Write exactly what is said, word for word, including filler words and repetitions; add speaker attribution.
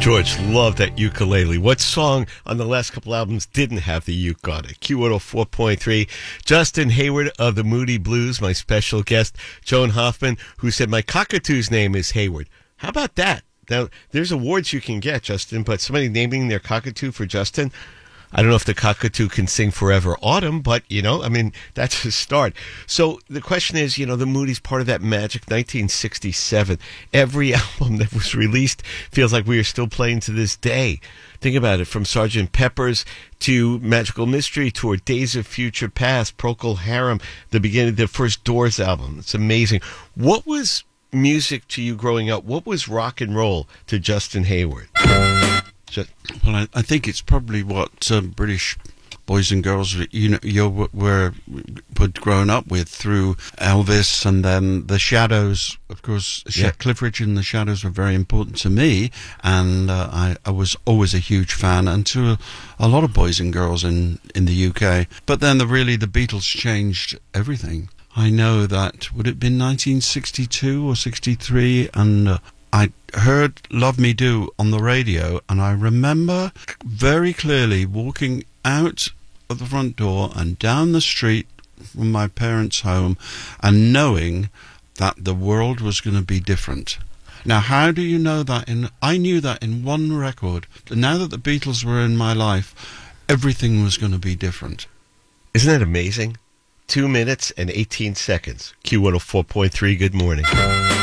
Speaker 1: George loved that ukulele. What song on the last couple albums didn't have the uke on it? Q one oh four point three. Justin Hayward of the Moody Blues, my special guest. Joan Hoffman, who said, my cockatoo's name is Hayward. How about that? Now, there's awards you can get, Justin, but somebody naming their cockatoo for Justin, I don't know if the cockatoo can sing Forever Autumn, but, you know, I mean, that's a start. So the question is, you know, the Moody's part of that magic nineteen sixty-seven. Every album that was released feels like we are still playing to this day. Think about it, from Sergeant Pepper's to Magical Mystery Tour, Days of Future Past, Procol Harum, the beginning of the first Doors album. It's amazing. What was music to you growing up? What was rock and roll to Justin Hayward?
Speaker 2: Well, I, I think it's probably what uh, British boys and girls, you know, you were were grown up with through Elvis, and then the Shadows. Of course, yeah. Cliff Richard and the Shadows were very important to me, and uh, I, I was always a huge fan, and to a, a lot of boys and girls in in the U K. But then, the really the Beatles changed everything. I know that would it have been nineteen sixty-two or sixty-three, and uh, I heard Love Me Do on the radio, and I remember very clearly walking out of the front door and down the street from my parents' home and knowing that the world was going to be different. Now, how do you know that? In I knew that in one record. Now that the Beatles were in my life, everything was going to be different.
Speaker 1: Isn't that amazing? Two minutes and eighteen seconds. Q one oh four point three, good morning.